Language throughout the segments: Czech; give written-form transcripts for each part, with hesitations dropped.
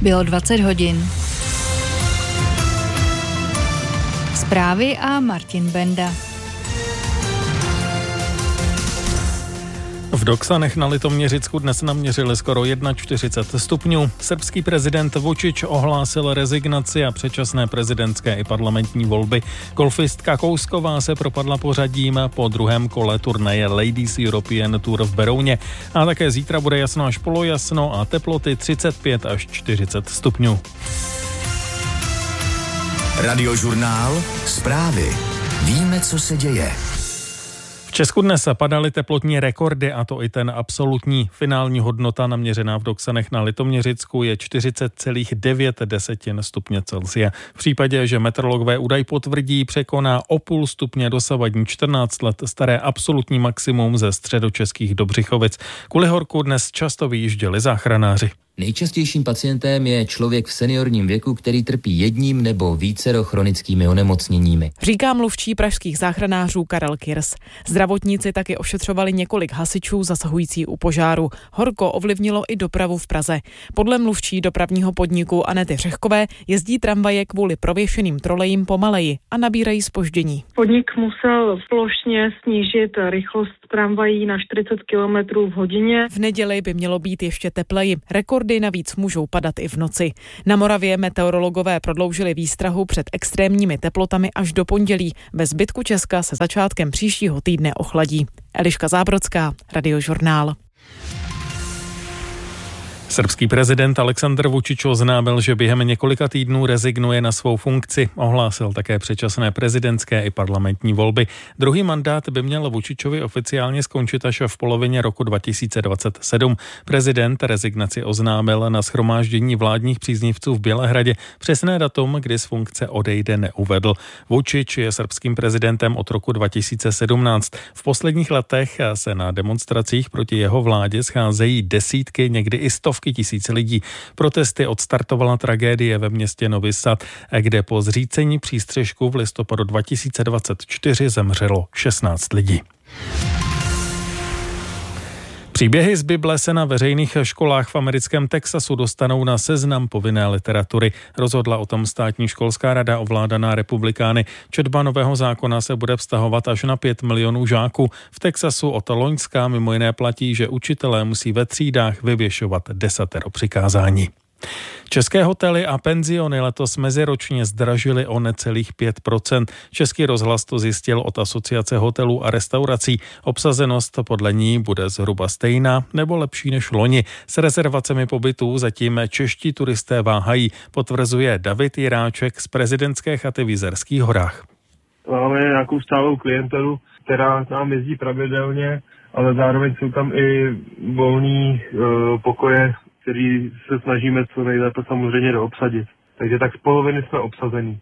Bylo 20 hodin. Zprávy a Martin Benda. V Doksanech na Litoměřicku dnes naměřili skoro 41 stupňů. Srbský prezident Vučić ohlásil rezignaci a předčasné prezidentské i parlamentní volby. Golfistka Kousková se propadla pořadím po druhém kole turnaje Ladies European Tour v Berouně. A také zítra bude jasno až polojasno a teploty 35 až 40 stupňů. Radiožurnál, zprávy. Víme, co se děje. V Česku dnes padaly teplotní rekordy, a to i ten absolutní. Finální hodnota naměřená v Doksanech na Litoměřicku je 40,9 stupně Celsia. V případě, že meteorologové údaj potvrdí, překoná o půl stupně dosavadní 14 let staré absolutní maximum ze středočeských Dobřichovic. Kvůli horku dnes často vyjížděli záchranáři. Nejčastějším pacientem je člověk v seniorním věku, který trpí jedním nebo vícero chronickými onemocněními. Říká mluvčí pražských záchranářů Karel Kirs. Zdravotníci taky ošetřovali několik hasičů zasahující u požáru. Horko ovlivnilo i dopravu v Praze. Podle mluvčí dopravního podniku Anety Řehkové jezdí tramvaje kvůli prověšeným trolejím pomaleji a nabírají zpoždění. Podnik musel plošně snížit rychlost tramvají na 40 km v hodině. V neděli by mělo být ještě tepleji. Rekordy navíc můžou padat i v noci. Na Moravě meteorologové prodloužili výstrahu před extrémními teplotami až do pondělí. Ve zbytku Česka se začátkem příštího týdne ochladí. Eliška Zábrodská, Radiožurnál. Srbský prezident Aleksandr Vučić oznámil, že během několika týdnů rezignuje na svou funkci. Ohlásil také předčasné prezidentské i parlamentní volby. Druhý mandát by měl Vučićovi oficiálně skončit až v polovině roku 2027. Prezident rezignaci oznámil na shromáždění vládních příznivců v Bělehradě. Přesné datum, kdy z funkce odejde, neuvedl. Vučić je srbským prezidentem od roku 2017. V posledních letech se na demonstracích proti jeho vládě scházejí desítky, někdy i stovky tisíc lidí. Protesty odstartovala tragédie ve městě Novi Sad, kde po zřícení přístřešku v listopadu 2024 zemřelo 16 lidí. Příběhy z Bible se na veřejných školách v americkém Texasu dostanou na seznam povinné literatury. Rozhodla o tom státní školská rada ovládaná republikány. Četba nového zákona se bude vztahovat až na 5 milionů žáků. V Texasu od loňska mimo jiné platí, že učitelé musí ve třídách vyvěšovat 10 přikázání. České hotely a penziony letos meziročně zdražily o necelých 5%. Český rozhlas to zjistil od Asociace hotelů a restaurací. Obsazenost podle ní bude zhruba stejná nebo lepší než loni. S rezervacemi pobytů zatím čeští turisté váhají, potvrzuje David Jiráček z prezidentské chaty v Jizerských horách. Máme nějakou stálou klientelu, která nám jezdí pravidelně, ale zároveň jsou tam i volný pokoje, který se snažíme co nejlépe samozřejmě doobsadit. Takže tak z poloviny jsme obsazení.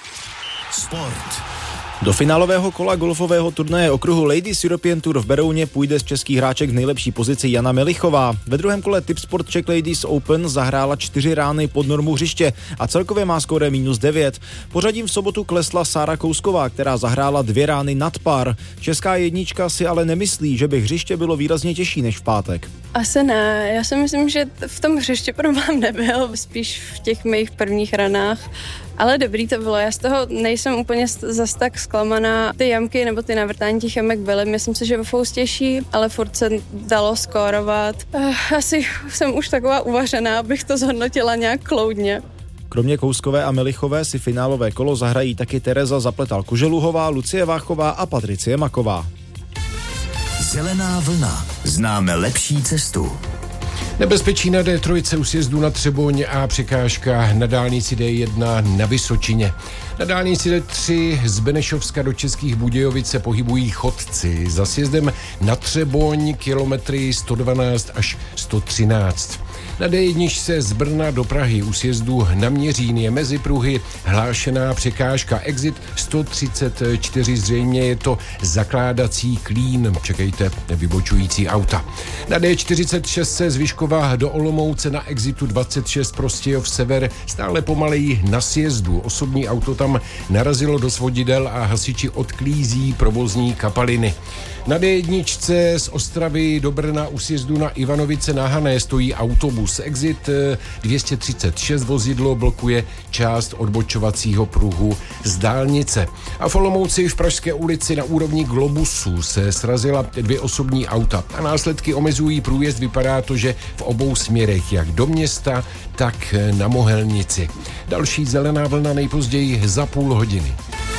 Sport. Do finálového kola golfového turnaje okruhu Ladies European Tour v Berouně půjde z českých hráček v nejlepší pozici Jana Melichová. Ve druhém kole Tipsport Czech Ladies Open zahrála 4 rány pod normu hřiště a celkově má skóre -9. Pořadím v sobotu klesla Sára Kousková, která zahrála 2 rány nad par. Česká jednička si ale nemyslí, že by hřiště bylo výrazně těžší než v pátek. Asi ne, já si myslím, že v tom hřiště problém nebyl, spíš v těch mých prvních ranách. Ale dobrý to bylo, já z toho nejsem úplně zas tak zklamaná. Ty jamky nebo ty navrtání těch jamek byly, myslím si, že ve foustější, ale furt se dalo skórovat. Asi jsem už taková uvařená, abych to zhodnotila nějak kloudně. Kromě Kouskové a Melichové si finálové kolo zahrají taky Tereza Zapletal-Koželuhová, Lucie Váchová a Patricie Maková. Zelená vlna. Známe lepší cestu. Nebezpečí na D3 u sjezdu na Třeboň a překážka na dálnici D1 na Vysočině. Na dálnici D3 z Benešovska do Českých Budějovic se pohybují chodci. Za sjezdem na Třeboň kilometry 112 až 113. Na D1 se z Brna do Prahy u sjezdu na Měřín je mezi pruhy hlášená překážka. Exit 134, zřejmě je to zakládací klín. Čekejte vybočující auta. Na D46 se z Vyškova do Olomouce na exitu 26 Prostějov sever stále pomaleji na sjezdu. Osobní auto tam narazilo do svodidel a hasiči odklízí provozní kapaliny. Na D1 z Ostravy do Brna u sjezdu na Ivanovice na Hané stojí autobus. Exit 236 vozidlo blokuje část odbočovacího pruhu z dálnice. A v Olomouci v Pražské ulici na úrovni Globusu se srazila 2 osobní auta a následky omezují průjezd. Vypadá to, že v obou směrech, jak do města, tak na Mohelnici. Další zelená vlna nejpozději za půl hodiny.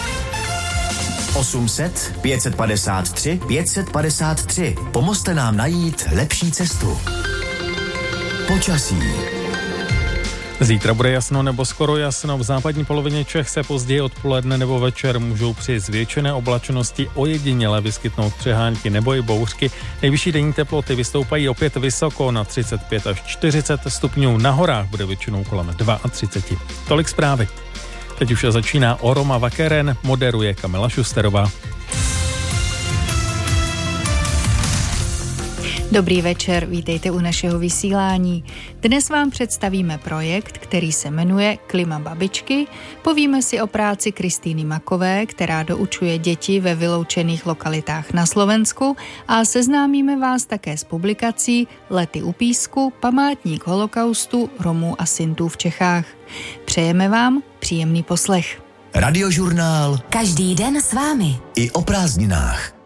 800 553 553. Pomozte nám najít lepší cestu. Počasí. Zítra bude jasno nebo skoro jasno. V západní polovině Čech se později odpoledne nebo večer můžou při zvětšené oblačnosti ojediněle vyskytnout přehánky nebo i bouřky. Nejvyšší denní teploty vystoupají opět vysoko na 35 až 40 stupňů. Na horách bude většinou kolem 32. Tolik zprávy. Teď už začíná Oroma Vakeren, moderuje Kamila Šusterová. Dobrý večer, vítejte u našeho vysílání. Dnes vám představíme projekt, který se jmenuje Klima babičky. Povíme si o práci Kristýny Makové, která doučuje děti ve vyloučených lokalitách na Slovensku, a seznámíme vás také s publikací Lety u písku, památník holokaustu Romů a Sintů v Čechách. Přejeme vám příjemný poslech. Radiožurnál. Každý den s vámi. I o prázdninách.